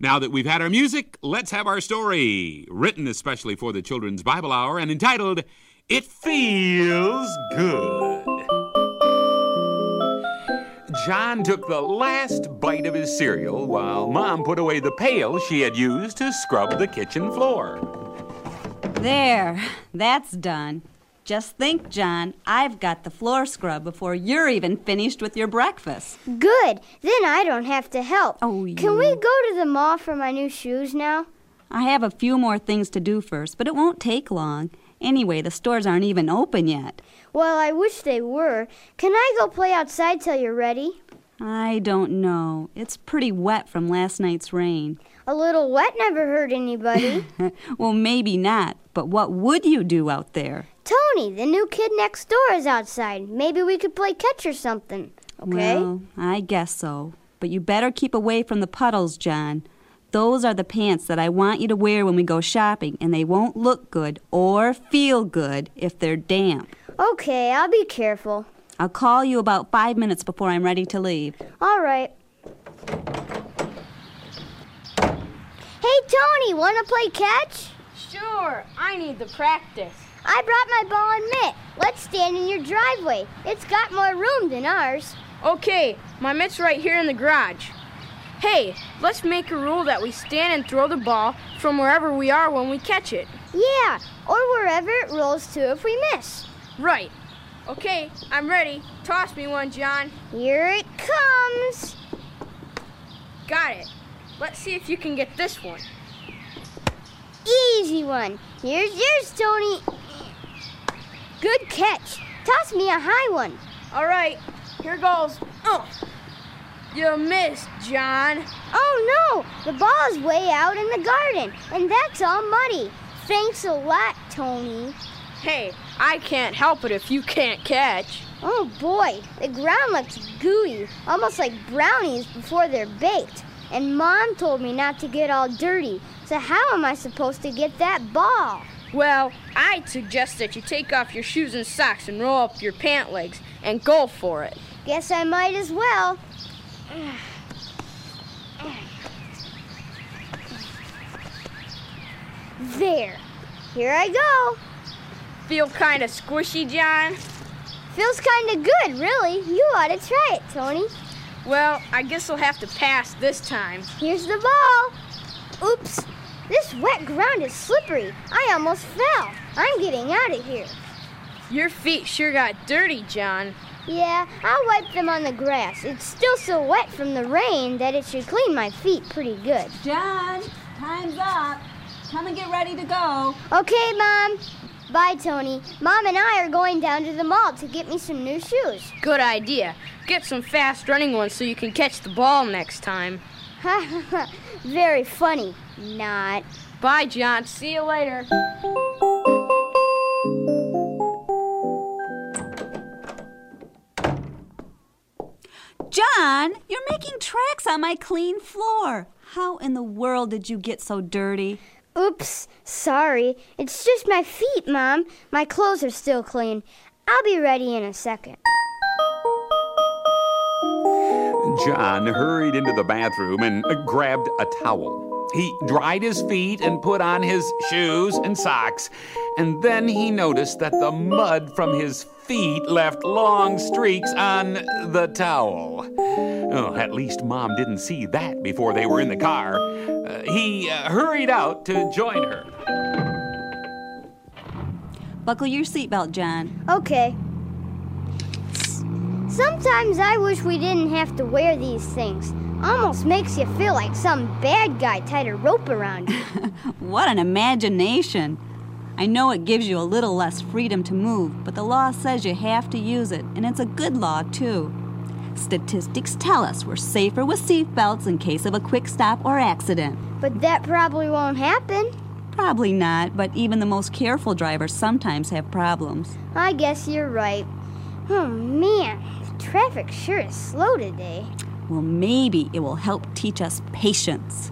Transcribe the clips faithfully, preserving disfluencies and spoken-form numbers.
Now that we've had our music, let's have our story. Written especially for the Children's Bible Hour and entitled, It Feels Good. John took the last bite of his cereal while Mom put away the pail she had used to scrub the kitchen floor. There, that's done. Just think, John, I've got the floor scrub before you're even finished with your breakfast. Good. Then I don't have to help. Oh, you... Can we go to the mall for my new shoes now? I have a few more things to do first, but it won't take long. Anyway, the stores aren't even open yet. Well, I wish they were. Can I go play outside till you're ready? I don't know. It's pretty wet from last night's rain. A little wet never hurt anybody. Well, maybe not, but what would you do out there? Tony, the new kid next door, is outside. Maybe we could play catch or something, okay? Well, I guess so. But you better keep away from the puddles, John. Those are the pants that I want you to wear when we go shopping, and they won't look good or feel good if they're damp. Okay, I'll be careful. I'll call you about five minutes before I'm ready to leave. All right. Hey, Tony, want to play catch? Sure, I need the practice. I brought my ball and mitt. Let's stand in your driveway. It's got more room than ours. Okay, my mitt's right here in the garage. Hey, let's make a rule that we stand and throw the ball from wherever we are when we catch it. Yeah, or wherever it rolls to if we miss. Right. Okay, I'm ready. Toss me one, John. Here it comes. Got it. Let's see if you can get this one. Easy one. Here's yours, Tony. Good catch. Toss me a high one. All right, here goes. Oh, you missed, John. Oh, no. The ball is way out in the garden, and that's all muddy. Thanks a lot, Tony. Hey, I can't help it if you can't catch. Oh, boy. The ground looks gooey, almost like brownies before they're baked. And Mom told me not to get all dirty. So how am I supposed to get that ball? Well, I'd suggest that you take off your shoes and socks and roll up your pant legs and go for it. Guess I might as well. There. Here I go. Feel kind of squishy, John? Feels kind of good, really. You ought to try it, Tony. Well, I guess I'll have to pass this time. Here's the ball. Oops. This wet ground is slippery. I almost fell. I'm getting out of here. Your feet sure got dirty, John. Yeah, I'll wipe them on the grass. It's still so wet from the rain that it should clean my feet pretty good. John, time's up. Come and get ready to go. Okay, Mom. Bye, Tony. Mom and I are going down to the mall to get me some new shoes. Good idea. Get some fast-running ones so you can catch the ball next time. Very funny. Not. Bye, John. See you later. John, you're making tracks on my clean floor. How in the world did you get so dirty? Oops, sorry. It's just my feet, Mom. My clothes are still clean. I'll be ready in a second. John hurried into the bathroom and grabbed a towel. He dried his feet and put on his shoes and socks. And then he noticed that the mud from his feet left long streaks on the towel. Oh, at least Mom didn't see that before they were in the car. Uh, he uh, hurried out to join her. Buckle your seatbelt, John. Okay. Sometimes I wish we didn't have to wear these things. Almost makes you feel like some bad guy tied a rope around you. What an imagination. I know it gives you a little less freedom to move, but the law says you have to use it, and it's a good law, too. Statistics tell us we're safer with seatbelts in case of a quick stop or accident. But that probably won't happen. Probably not, but even the most careful drivers sometimes have problems. I guess you're right. Oh, man, the traffic sure is slow today. Well, maybe it will help teach us patience.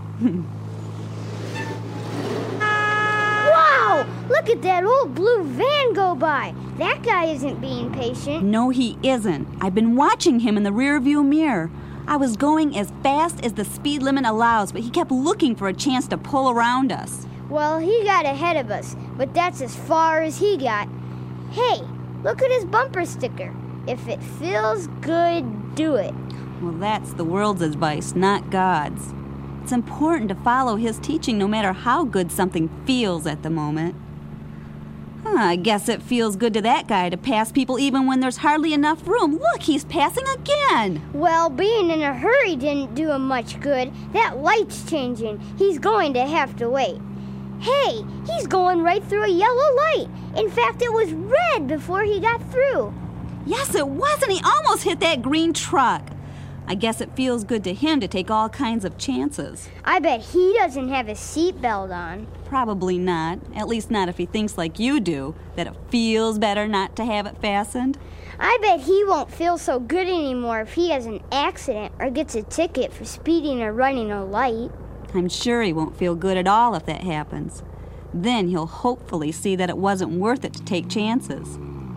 Wow! Look at that old blue van go by. That guy isn't being patient. No, he isn't. I've been watching him in the rearview mirror. I was going as fast as the speed limit allows, but he kept looking for a chance to pull around us. Well, he got ahead of us, but that's as far as he got. Hey, look at his bumper sticker. If it feels good, do it. Well, that's the world's advice, not God's. It's important to follow his teaching no matter how good something feels at the moment. Huh, I guess it feels good to that guy to pass people even when there's hardly enough room. Look, he's passing again. Well, being in a hurry didn't do him much good. That light's changing. He's going to have to wait. Hey, he's going right through a yellow light. In fact, it was red before he got through. Yes, it was, and he almost hit that green truck. I guess it feels good to him to take all kinds of chances. I bet he doesn't have his seatbelt on. Probably not. At least not if he thinks like you do, that it feels better not to have it fastened. I bet he won't feel so good anymore if he has an accident or gets a ticket for speeding or running a light. I'm sure he won't feel good at all if that happens. Then he'll hopefully see that it wasn't worth it to take chances.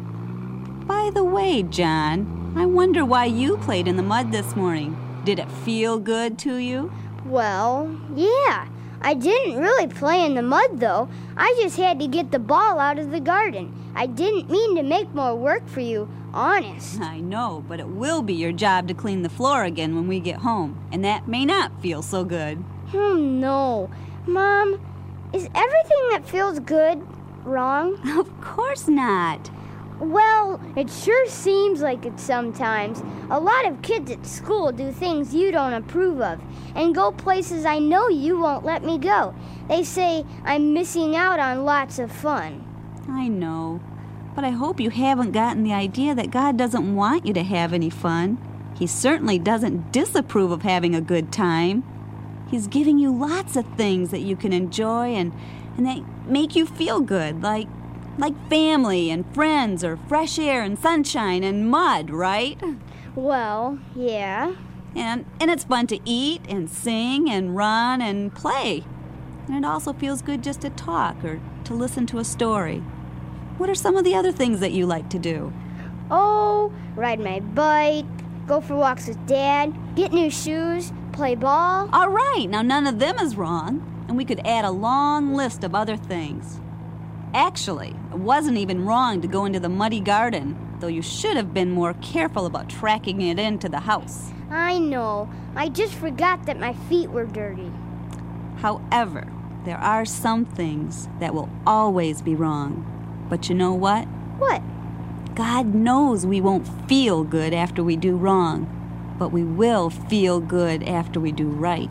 By the way, John, I wonder why you played in the mud this morning. Did it feel good to you? Well, yeah. I didn't really play in the mud, though. I just had to get the ball out of the garden. I didn't mean to make more work for you, honest. I know, but it will be your job to clean the floor again when we get home, and that may not feel so good. Oh, no. Mom, is everything that feels good wrong? Of course not. Well, it sure seems like it sometimes. A lot of kids at school do things you don't approve of and go places I know you won't let me go. They say I'm missing out on lots of fun. I know, but I hope you haven't gotten the idea that God doesn't want you to have any fun. He certainly doesn't disapprove of having a good time. He's giving you lots of things that you can enjoy and, and that make you feel good, like Like family and friends or fresh air and sunshine and mud, right? Well, yeah. And and it's fun to eat and sing and run and play. And it also feels good just to talk or to listen to a story. What are some of the other things that you like to do? Oh, ride my bike, go for walks with Dad, get new shoes, play ball. All right, now none of them is wrong. And we could add a long list of other things. Actually, it wasn't even wrong to go into the muddy garden, though you should have been more careful about tracking it into the house. I know. I just forgot that my feet were dirty. However, there are some things that will always be wrong. But you know what? What? God knows we won't feel good after we do wrong, but we will feel good after we do right.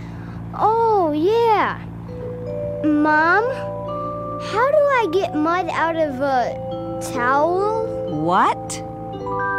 Oh, yeah. Mom? How do I get mud out of a towel? What?